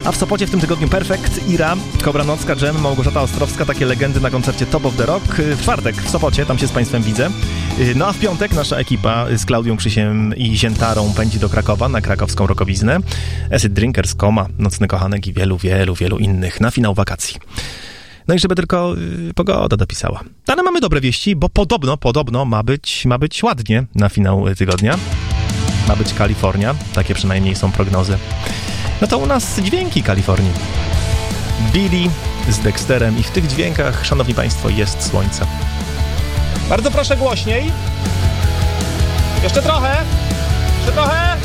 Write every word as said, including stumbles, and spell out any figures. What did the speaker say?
A w Sopocie w tym tygodniu Perfekt, Ira, Kobra Nocka, Dżem, Małgorzata Ostrowska, takie legendy na koncercie Top of the Rock. W czwartek w Sopocie, tam się z Państwem widzę. No a w piątek nasza ekipa z Klaudią Krzysiem i Ziętarą pędzi do Krakowa na krakowską rockowiznę. Acid Drinkers, Koma, Nocny Kochanek i wielu, wielu, wielu innych na finał wakacji. No i żeby tylko yy, pogoda dopisała. Ale mamy dobre wieści, bo podobno, podobno ma być, ma być ładnie na finał tygodnia. Ma być Kalifornia, takie przynajmniej są prognozy. No to u nas dźwięki Kalifornii. Billy z Dexterem i w tych dźwiękach, szanowni państwo, jest słońce. Bardzo proszę głośniej. Jeszcze trochę. Jeszcze trochę.